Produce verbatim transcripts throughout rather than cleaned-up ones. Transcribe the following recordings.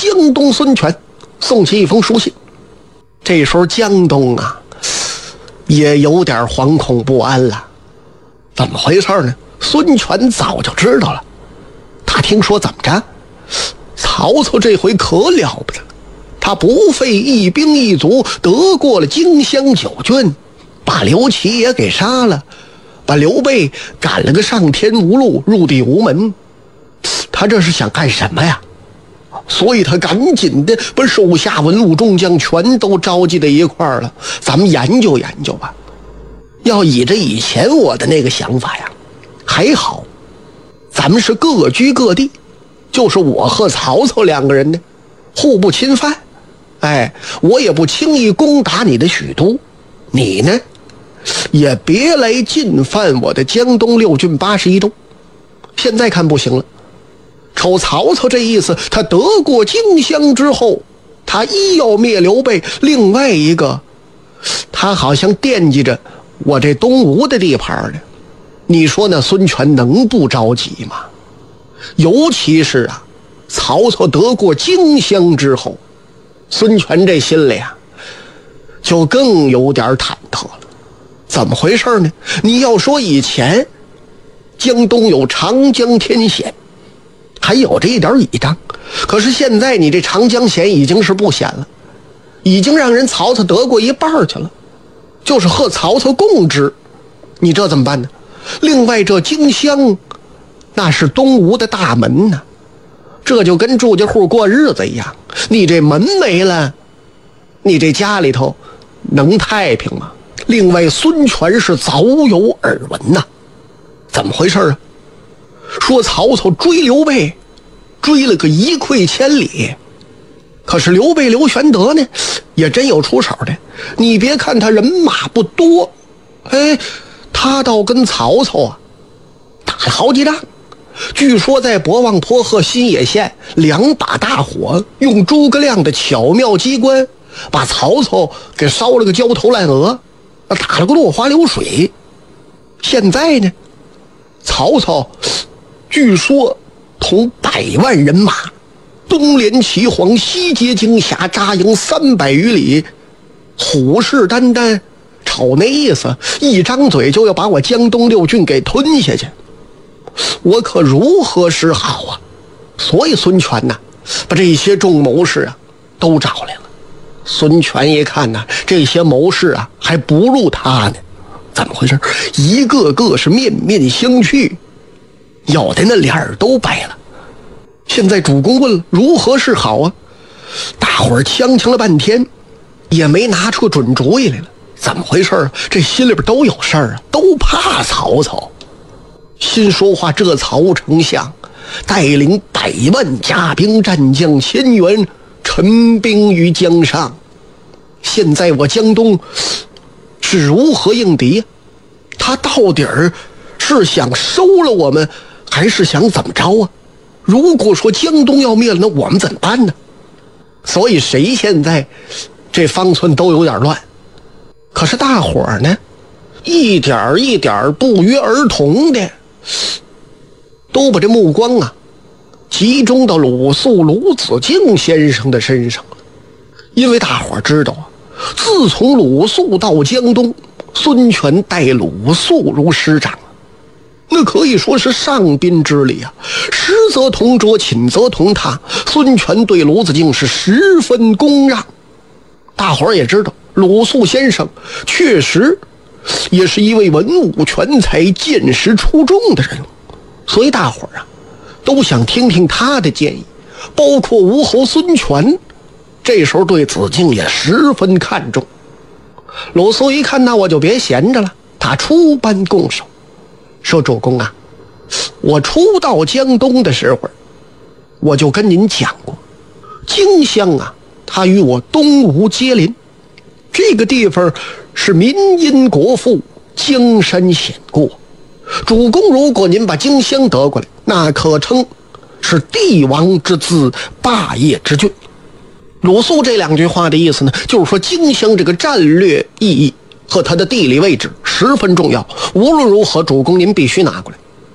江东孙权送去一封书信。这时候江东啊也有点惶恐不安了。怎么回事呢？孙权早就知道了，他听说怎么着，曹操这回可了不得，他不费一兵一卒得过了荆襄九郡，把刘琦也给杀了，把刘备赶了个上天无路入地无门。他这是想干什么呀？所以他赶紧的把手下文武众将全都召集在一块儿了，咱们研究研究吧。要以着以前我的那个想法呀，还好咱们是各居各地，就是我和曹操两个人呢互不侵犯，哎，我也不轻易攻打你的许都，你呢也别来进犯我的江东六郡八十一州。现在看不行了，瞅曹操这意思，他得过荆襄之后，他一要灭刘备，另外一个他好像惦记着我这东吴的地盘呢。你说那孙权能不着急吗？尤其是啊曹操得过荆襄之后，孙权这心里啊就更有点忐忑了。怎么回事呢？你要说以前江东有长江天险，还有这一点倚仗，可是现在你这长江险已经是不险了，已经让人曹操得过一半去了，就是和曹操共治，你这怎么办呢？另外这荆襄那是东吴的大门呢，这就跟住家户过日子一样，你这门没了，你这家里头能太平吗？另外孙权是早有耳闻呐。怎么回事啊？说曹操追刘备追了个一溃千里，可是刘备刘玄德呢也真有出手的。你别看他人马不多，哎，他倒跟曹操啊打了好几仗。据说在博望坡和新野县两把大火，用诸葛亮的巧妙机关把曹操给烧了个焦头烂额，打了个落花流水。现在呢曹操据说同百万人马东连齐黄，西接荆峡，扎营三百余里，虎视眈眈，瞅那意思一张嘴就要把我江东六郡给吞下去，我可如何是好啊？所以孙权呐把这些众谋士啊都找来了。孙权一看呐，这些谋士啊还不如他呢，怎么回事？一个个是面面相觑，有的那脸儿都白了。现在主公问了如何是好啊？大伙儿呛呛了半天也没拿出准主意来了。怎么回事啊？这心里边都有事儿啊，都怕曹操。心说话，这曹丞相带领百万甲兵战将千员陈兵于江上，现在我江东是如何应敌？他到底儿是想收了我们，还是想怎么着啊？如果说江东要灭了，那我们怎么办呢？所以谁现在这方寸都有点乱。可是大伙儿呢一点一点不约而同的都把这目光啊集中到鲁肃鲁子敬先生的身上了。因为大伙儿知道啊，自从鲁肃到江东，孙权待鲁肃如师长，那可以说是上宾之礼啊，实则同桌，寝则同榻。孙权对鲁子敬是十分恭让。大伙儿也知道鲁肃先生确实也是一位文武全才、见识出众的人物，所以大伙儿啊都想听听他的建议。包括吴侯孙权这时候对子敬也十分看重。鲁肃一看，那我就别闲着了，他出班拱手说：主公啊，我初到江东的时候我就跟您讲过，荆襄啊它与我东吴接邻，这个地方是民殷国富，江山险过。主公如果您把荆襄得过来，那可称是帝王之资，霸业之郡。鲁肃这两句话的意思呢，就是说荆襄这个战略意义和它的地理位置十分重要，无论如何主公您必须拿过来。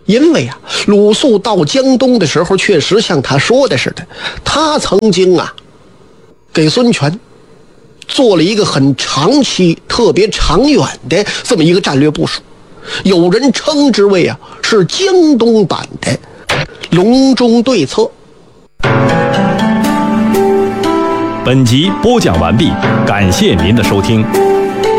因为啊，鲁肃到江东的时候，确实像他说的似的，他曾经啊，给孙权做了一个很长期、特别长远的这么一个战略部署。有人称之为啊，是江东版的隆中对策。 本集播讲完毕，感谢您的收听。